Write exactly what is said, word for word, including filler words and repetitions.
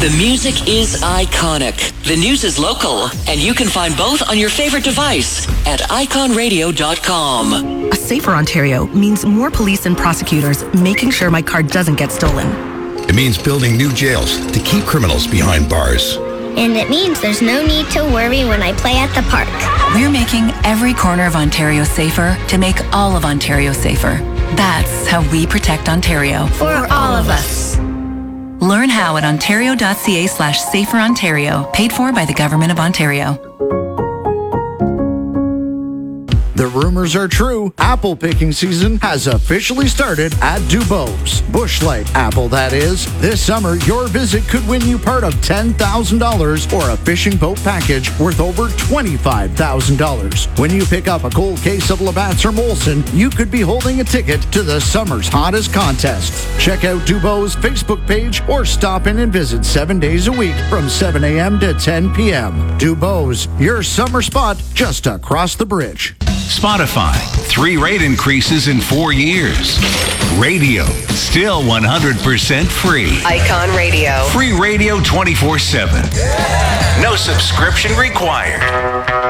The music is iconic. The news is local. And you can find both on your favorite device at icon radio dot com. A safer Ontario means more police and prosecutors making sure my car doesn't get stolen. It means building new jails to keep criminals behind bars. And it means there's no need to worry when I play at the park. We're making every corner of Ontario safer to make all of Ontario safer. That's how we protect Ontario. For all of us. Learn how at ontario.ca slash safer Ontario. Paid for by the Government of Ontario. The rumors are true. Apple picking season has officially started at Dubose. Bush Light apple, that is. This summer, your visit could win you part of ten thousand dollars or a fishing boat package worth over twenty-five thousand dollars. When you pick up a cold case of Labatt's or Molson, you could be holding a ticket to the summer's hottest contests. Check out Dubose's Facebook page or stop in and visit seven days a week from seven a.m. to ten p.m. Dubose, your summer spot just across the bridge. Spotify, three rate increases in four years. Radio, still one hundred percent free. Icon Radio. Free radio twenty-four seven. No subscription required.